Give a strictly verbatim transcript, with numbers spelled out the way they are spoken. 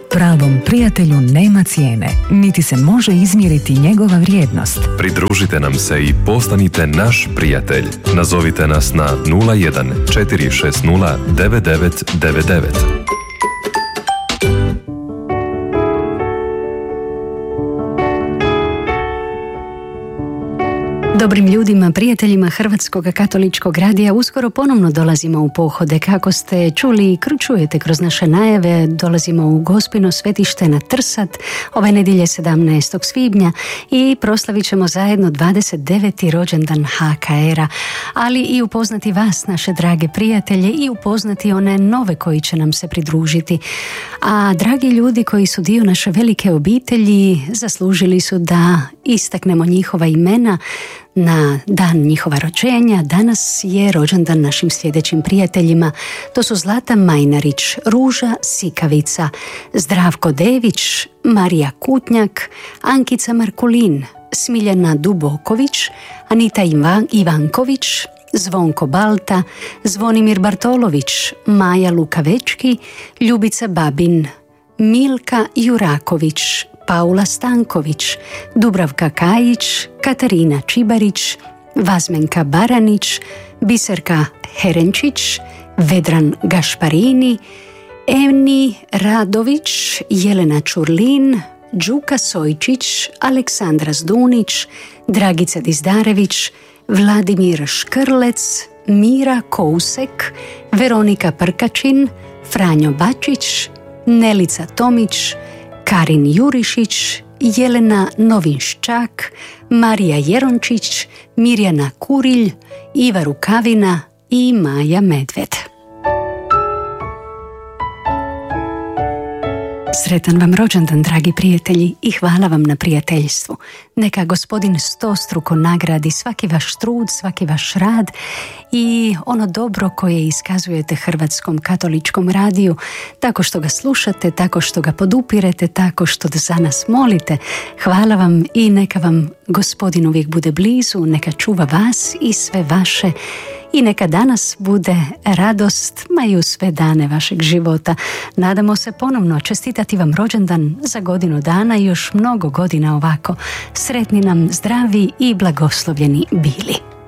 Pravom prijatelju nema cijene, niti se može izmjeriti njegova vrijednost. Pridružite nam se i postanite naš prijatelj. Nazovite nas na nula jedan četiri šest nula devet devet devet devet. Dobrim ljudima, prijateljima Hrvatskog katoličkog radija uskoro ponovno dolazimo u pohode. Kako ste čuli i čujete kroz naše najave, dolazimo u Gospino svetište na Trsat ove nedjelje sedamnaestog svibnja i proslavit ćemo zajedno dvadeset deveti rođendan ha ka era, ali i upoznati vas, naše drage prijatelje, i upoznati one nove koji će nam se pridružiti. A dragi ljudi koji su dio naše velike obitelji zaslužili su da istaknemo njihova imena na dan njihova rođenja. Danas je rođendan našim sljedećim prijateljima. To su Zlata Majnarić, Ruža Sikavica, Zdravko Dević, Marija Kutnjak, Ankica Markulin, Smiljana Duboković, Anita Ivan, Ivanković, Zvonko Balta, Zvonimir Bartolović, Maja Lukavečki, Ljubica Babin, Milka Juraković, Paula Stanković, Dubravka Kajić, Katarina Čibarić, Vazmenka Baranić, Biserka Herenčić, Vedran Gašparini, Eni Radović, Jelena Čurlin, Đuka Sojčić, Aleksandra Zdunić, Dragica Dizdarević, Vladimir Škrlec, Mira Kousek, Veronika Prkačin, Franjo Bačić, Nelica Tomić, Karin Jurišić, Jelena Novinščak, Marija Jerončić, Mirjana Kurilj, Iva Rukavina i Maja Medved. Sretan vam rođendan, dragi prijatelji, i hvala vam na prijateljstvu. Neka Gospodin stostruko nagradi svaki vaš trud, svaki vaš rad i ono dobro koje iskazujete Hrvatskom katoličkom radiju, tako što ga slušate, tako što ga podupirete, tako što za nas molite. Hvala vam i neka vam Gospodin uvijek bude blizu, neka čuva vas i sve vaše. I neka danas bude radost, ma i u sve dane vašeg života. Nadamo se ponovno čestitati vam rođendan za godinu dana i još mnogo godina ovako. Sretni nam, zdravi i blagoslovljeni bili.